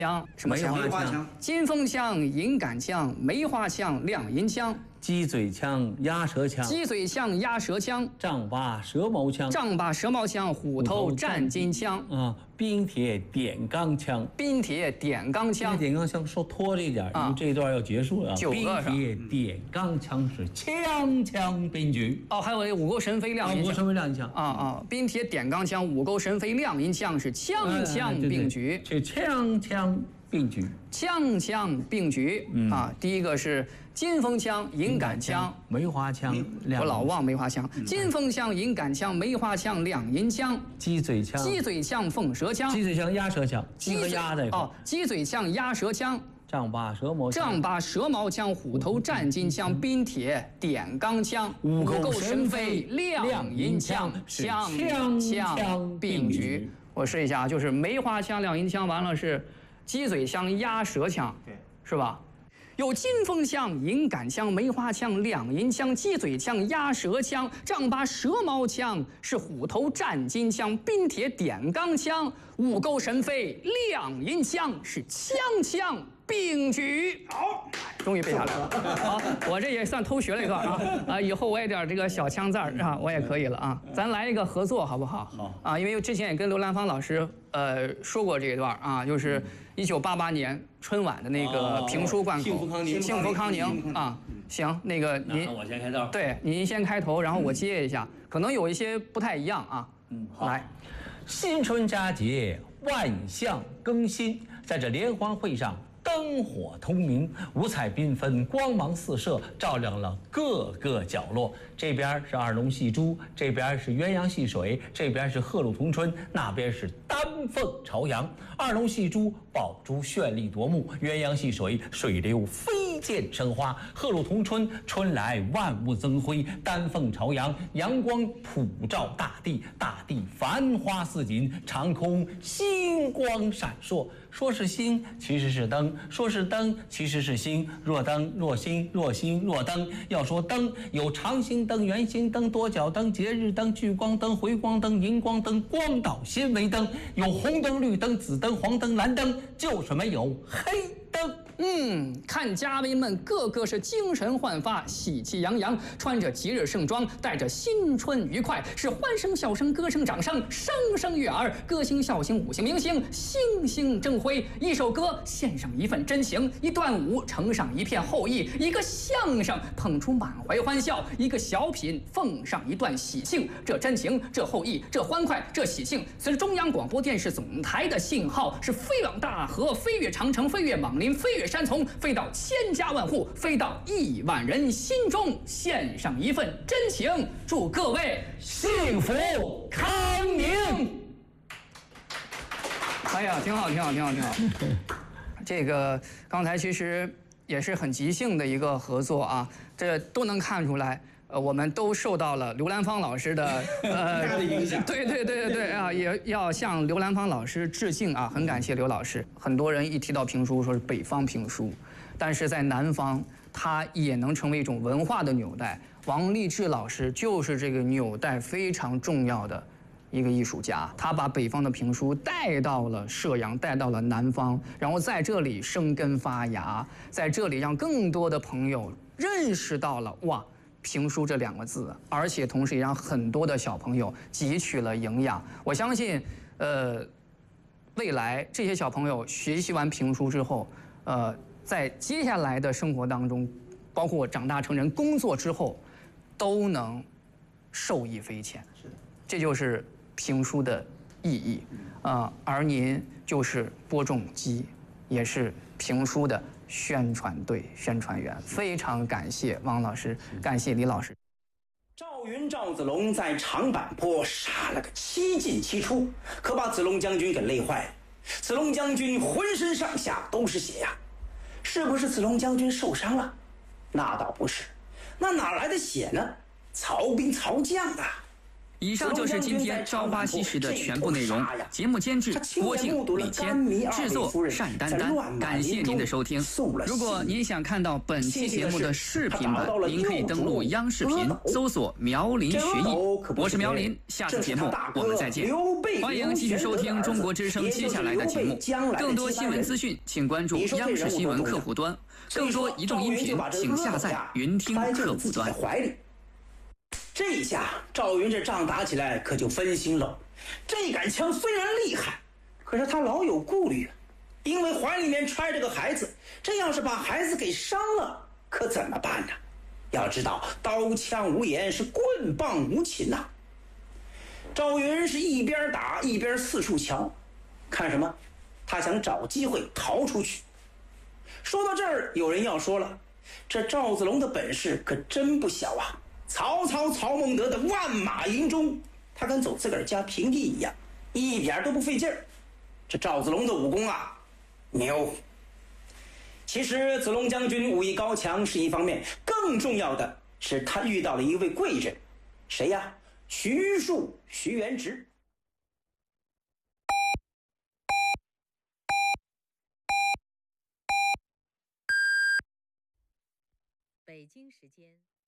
枪什么枪？ 梅花枪、 金风枪、银杆枪、梅花枪、亮银枪、 鸡嘴枪、鸭舌枪、 鸡嘴枪、鸭舌枪、 丈八蛇矛枪、 丈八蛇矛枪、虎头战金枪啊，冰铁点钢枪、 冰铁点钢枪。 点钢枪说拖着一点，因为这一段要结束了。 冰铁点钢枪是枪枪并举。 哦，还有那五钩神飞亮银枪。 五钩神飞亮银枪。 冰铁点钢枪、五钩神飞亮银枪是枪枪并举。 是枪枪并举。 枪枪并举第一个是金风枪、银杆枪、 梅花枪。 我老忘梅花枪。金风枪、银杆枪、梅花枪、亮银枪、 鸡嘴枪、 鸡嘴枪、凤蛇枪、 鸡嘴枪、鸭舌枪，鸡和鸭在一块。 鸡嘴枪、鸭舌枪、 丈八蛇矛枪、 丈八蛇矛枪、虎头战金枪、冰铁点钢枪、五钩神飞亮银枪，枪枪并举。我试一下，就是梅花枪、亮银枪，完了是鸡嘴枪、鸭舌枪，对，是吧？有金风枪、银杆枪、梅花枪、亮银枪、鸡嘴枪、鸭舌枪、丈八蛇矛枪，是虎头战金枪、冰铁点钢枪、五钩神飞亮银枪，是枪枪并举。好，终于背下来了。好，我这也算偷学了一段以后我也点这个小枪字儿我也可以了啊。咱来一个合作好不好？好因为之前也跟刘兰芳老师说过这一段就是1988年春晚的那个评书贯口《幸福康宁》行，那个您我先开头， 对，您先开头，然后我接一下，可能有一些不太一样好， 来， 新春佳节，万象更新，在这联欢会上。灯火通明，五彩缤纷，光芒四射，照亮了各个角落。这边是二龙戏珠，这边是鸳鸯戏水，这边是鹤唳同春，那边是丹凤朝阳。二龙戏珠，宝珠绚丽夺目；鸳鸯戏水，水流飞溅生花；鹤唳同春，春来万物增辉；丹凤朝阳，阳光普照大地，大地繁花似锦，长空星光闪烁。说是星，其实是灯；说是灯，其实是星。若灯若星，若星若灯。要说灯，有长星灯、圆星灯、多角灯、节日灯、聚光灯、回光灯、荧光灯、光导纤维灯。有红灯、绿灯、紫灯、黄灯、蓝灯，就是没有黑灯。 看嘉宾们个个是精神焕发，喜气洋洋，穿着节日盛装，带着新春愉快，是欢声笑声、歌声掌声，声声悦耳。歌星、笑星、五星明星，星星争辉。一首歌献上一份真情，一段舞呈上一片厚意，一个相声捧出满怀欢笑，一个小品奉上一段喜庆。这真情，这厚意，这欢快，这喜庆，随着中央广播电视总台的信号，是飞往大河，飞越长城，飞越莽林，飞越山丛，飞到千家万户，飞到1万人心中，献上一份真情，祝各位幸福康宁。哎呀，挺好。这个刚才其实也是很即兴的一个合作这都能看出来。我们都受到了刘兰芳老师的大的影响。 对也要向刘兰芳老师致敬很感谢刘老师。很多人一提到评书，说是北方评书，但是在南方，它也能成为一种文化的纽带。王励志老师就是这个纽带非常重要的一个艺术家，他把北方的评书带到了射阳，带到了南方，然后在这里生根发芽，在这里让更多的朋友认识到了评书这2个字，而且同时也让很多的小朋友汲取了营养。我相信，未来这些小朋友学习完评书之后，在接下来的生活当中，包括长大成人、工作之后，都能受益匪浅。是的，这就是评书的意义。而您就是播种机，也是评书的宣传队、宣传员，非常感谢王老师，感谢李老师。 赵云、赵子龙在长坂坡杀了个7进7出，可把子龙将军给累坏了。子龙将军浑身上下都是血呀，是不是子龙将军受伤了？那倒不是，那哪来的血呢？曹兵曹将啊！ 以上就是今天《朝花夕拾》的全部内容。节目监制郭靖、李谦，制作单丹丹。感谢您的收听。如果您想看到本期节目的视频版，您可以登录央视频搜索“苗林学艺”，我是苗林，下次节目我们再见。欢迎继续收听中国之声接下来的节目。更多新闻资讯，请关注央视新闻客户端。更多移动音频，请下载云听客户端。 这一下，赵云这仗打起来可就分心了。这杆枪虽然厉害，可是他老有顾虑啊，因为怀里面揣着个孩子，这要是把孩子给伤了，可怎么办呢？要知道，刀枪无眼，是棍棒无情呐。赵云是一边打一边四处瞧，看什么？他想找机会逃出去。说到这儿，有人要说了，这赵子龙的本事可真不小啊！曹操曹孟德的万马营中，他跟走自个儿家平地一样，一点都不费劲儿。这赵子龙的武功啊，牛。其实子龙将军武艺高强是一方面，更重要的是他遇到了一位贵人。谁呀？徐庶、徐元直。 北京时间